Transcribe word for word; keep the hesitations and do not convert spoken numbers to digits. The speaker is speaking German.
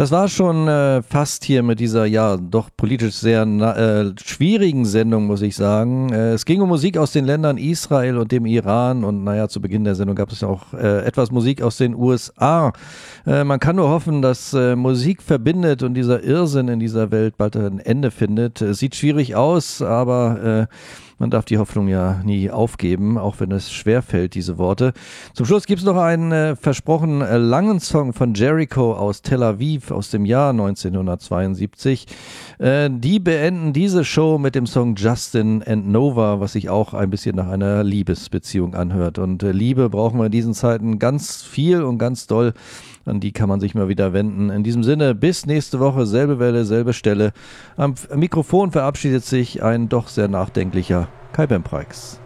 Das war schon äh, fast hier mit dieser, ja, doch politisch sehr na, äh, schwierigen Sendung, muss ich sagen. Äh, es ging um Musik aus den Ländern Israel und dem Iran und naja, zu Beginn der Sendung gab es ja auch äh, etwas Musik aus den U S A. Äh, man kann nur hoffen, dass äh, Musik verbindet und dieser Irrsinn in dieser Welt bald ein Ende findet. Es sieht schwierig aus, aber äh, man darf die Hoffnung ja nie aufgeben, auch wenn es schwerfällt, diese Worte. Zum Schluss gibt es noch einen äh, versprochen äh, langen Song von Jericho aus Tel Aviv aus dem Jahr neunzehnhundertzweiundsiebzig. Äh, die beenden diese Show mit dem Song Justin and Nova, was sich auch ein bisschen nach einer Liebesbeziehung anhört. Und äh, Liebe brauchen wir in diesen Zeiten ganz viel und ganz doll. An die kann man sich mal wieder wenden. In diesem Sinne, bis nächste Woche, selbe Welle, selbe Stelle. Am Mikrofon verabschiedet sich ein doch sehr nachdenklicher Kai Bempreis.